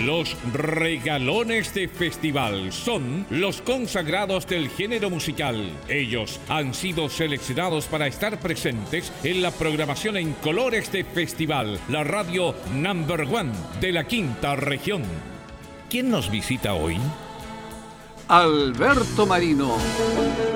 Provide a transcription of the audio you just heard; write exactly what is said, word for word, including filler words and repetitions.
Los regalones de festival son los consagrados del género musical. Ellos han sido seleccionados para estar presentes en la programación en colores de festival, la radio number one de la quinta región. ¿Quién nos visita hoy? Alberto Marino.